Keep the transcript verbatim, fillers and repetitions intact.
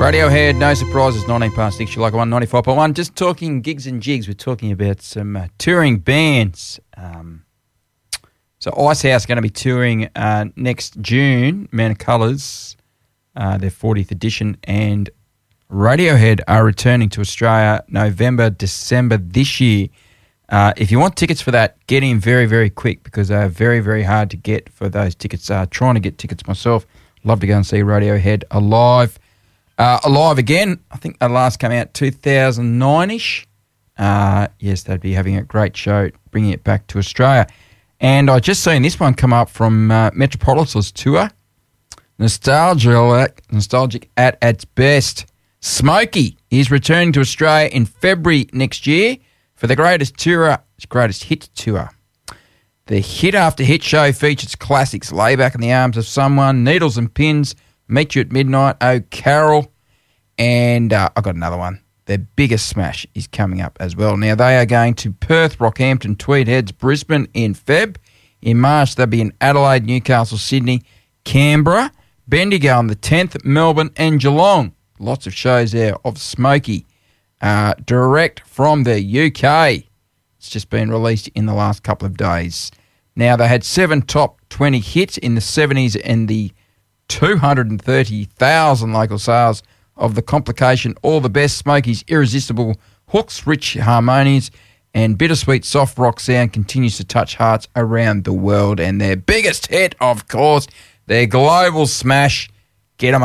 Radiohead, No Surprises, nineteen past six, you like one, ninety-five point one. Just talking gigs and jigs, we're talking about some uh, touring bands. Um, so Icehouse are going to be touring uh, next June, Man of Colours, uh, their fortieth edition, and Radiohead are returning to Australia November, December this year. Uh, if you want tickets for that, get in very, very quick because they are very, very hard to get for those tickets. Uh, trying to get tickets myself. Love to go and see Radiohead alive. Uh, alive again, I think they last came out two thousand nine-ish. Uh, yes, they'd be having a great show, bringing it back to Australia. And I just seen this one come up from uh, Metropolis's tour. Nostalgia, nostalgic at its best. Smokey is returning to Australia in February next year for the greatest tour, greatest hit tour. The Hit After Hit show features classics, Lay Back in the Arms of Someone, Needles and Pins, Meet You at Midnight, Oh Carol, and uh, I've got another one. Their biggest smash is coming up as well. Now, they are going to Perth, Rockhampton, Tweed Heads, Brisbane in Feb. In March, they'll be in Adelaide, Newcastle, Sydney, Canberra, Bendigo on the tenth, Melbourne and Geelong. Lots of shows there of Smokey. Uh, direct from the U K. It's just been released in the last couple of days. Now, they had seven top twenty hits in the seventies and the two hundred thirty thousand local sales of The Complication, All the Best, Smokey's irresistible hooks, rich harmonies, and bittersweet soft rock sound continues to touch hearts around the world. And their biggest hit, of course, their global smash, Get 'Em